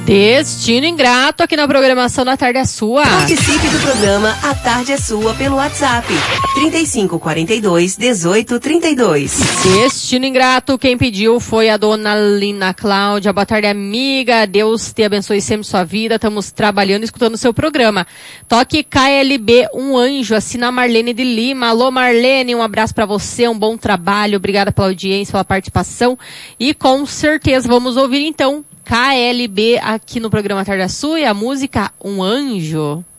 Destino Ingrato aqui na programação da Tarde é Sua. Participe do programa A Tarde é Sua pelo WhatsApp 3542-1832. Destino Ingrato, quem pediu foi a dona Lina Cláudia. Boa tarde, amiga. Deus te abençoe sempre sua vida. Estamos trabalhando e escutando o seu programa. Toque KLB, um anjo, assina a Marlene de Lima. Alô, Marlene, um abraço pra você, um bom trabalho. Obrigada pela audiência, pela participação. E com certeza vamos ouvir então KLB aqui no programa Tarde é Sua e a música Um Anjo.